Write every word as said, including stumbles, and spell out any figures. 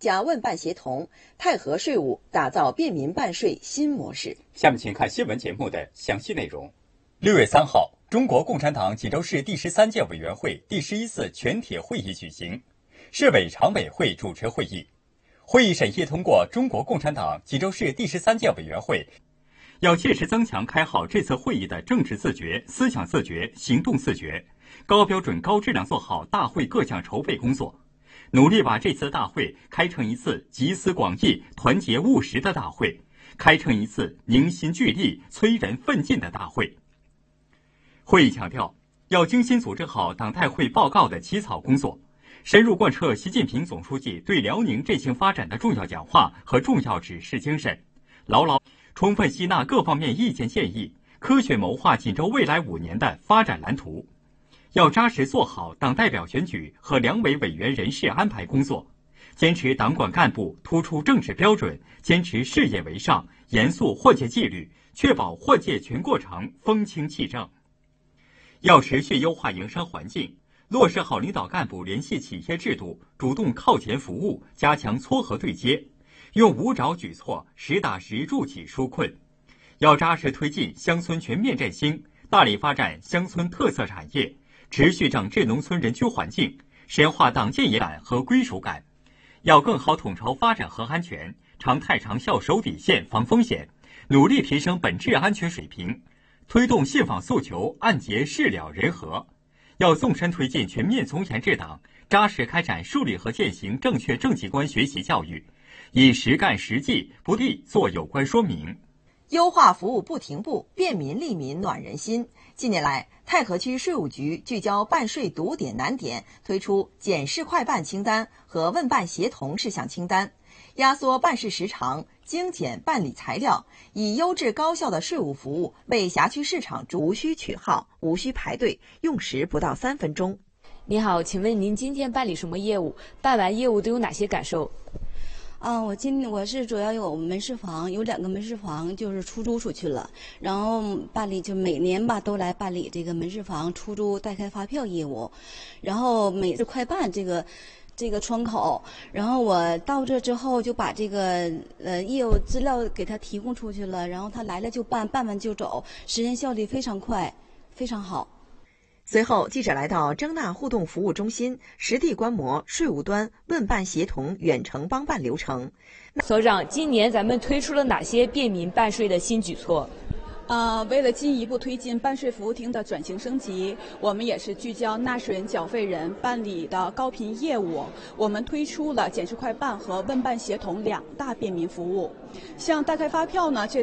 加问办协同，泰和税务打造便民办税新模式。 下面请看新闻节目的详细内容。 六月三号，中国共产党济州市第十三届委员会第十一次全体会议举行，市委常委会主持会议。会议审议通过中国共产党济州市第十三届委员会要切实增强开好这次会议的政治自觉、思想自觉、行动自觉，高标准、高质量做好大会各项筹备工作，努力把这次大会开成一次集思广益、团结务实的大会，开成一次凝心聚力、催人奋进的大会。会议强调，要精心组织好党代会报告的起草工作，深入贯彻习近平总书记对辽宁振兴发展的重要讲话和重要指示精神，牢牢充分吸纳各方面意见建议，科学谋划锦州未来五年的发展蓝图。要扎实做好党代表选举和两委委员人事安排工作，坚持党管干部突出政治标准，坚持事业为上，严肃换届纪律，确保换届全过程风清气正。要持续优化营商环境，落实好领导干部联系企业制度，主动靠前服务，加强撮合对接，用无找举措，实打实助企纾困。要扎实推进乡村全面振兴，大力发展乡村特色产业，持续整治农村人居环境，深化党建业感和归属感。要更好统筹发展和安全，常态长效守底线防风险，努力提升本质安全水平，推动信访诉求按揭事了人和。要纵深推进全面从严治党，扎实开展树立和践行正确政绩观学习教育，以实干实际不力做有关说明。 优化服务不停步，便民利民暖人心。近年来，太和区税务局聚焦办税堵点难点，推出检视快办清单和问办协同事项清单，压缩办事时长，精简办理材料，以优质高效的税务服务为辖区市场无需取号、无需排队，用时不到三分钟。 您好，请问您今天办理什么业务？办完业务都有哪些感受？ 啊，我今我是主要有门市房，有两个门市房就是出租出去了，然后办理就每年吧都来办理这个门市房出租代开发票业务，然后每次快办这个这个窗口，然后我到这之后就把这个呃业务资料给他提供出去了，然后他来了就办，办完就走，时间效率非常快，非常好。 随后，记者来到征纳互动服务中心，实地观摩税务端问办协同远程帮办流程。 所长，今年咱们推出了哪些便民办税的新举措？ 呃，为了进一步推进办税服务厅的转型升级，我们也是聚焦纳税人、缴费人办理的高频业务，我们推出了检视快办和问办协同两大便民服务。像代开发票呢，这